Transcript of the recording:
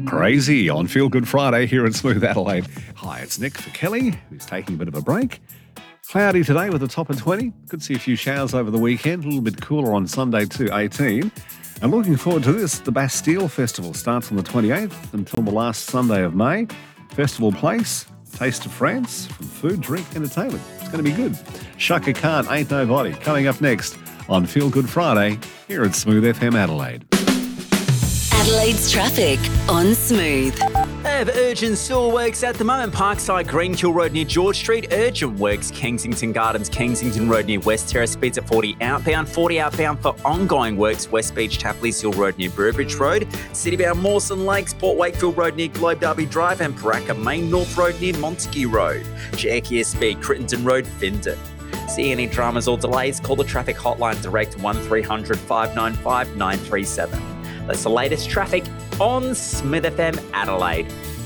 Crazy on Feel Good Friday here at Smooth Adelaide. Hi, it's Nick for Kelly, who's taking a bit of a break. Cloudy today with a top of 20. Could see a few showers over the weekend, a little bit cooler on Sunday too, 18. And looking forward to this, the Bastille Festival starts on the 28th until the last Sunday of May. Festival place, Taste of France, from food, drink, entertainment. It's going to be good. Shaka Khan, Ain't Nobody, coming up next on Feel Good Friday here at Smooth FM Adelaide. Adelaide's traffic on Smooth. They have urgent sewer works at the moment. Parkside, Greenkill Road near George Street. Urgent works, Kensington Gardens, Kensington Road near West Terrace. Speeds at 40 outbound. 40 outbound for ongoing works. West Beach, Tapley Hill Road near Burbridge Road. Citybound, Mawson Lakes, Port Wakefield Road near Globe Derby Drive. And Paraka Main North Road near Montague Road. Jackie Speed, Crittenden Road, Findon. See any dramas or delays? Call the traffic hotline direct 1300 595 937. That's the latest traffic on Smith FM Adelaide.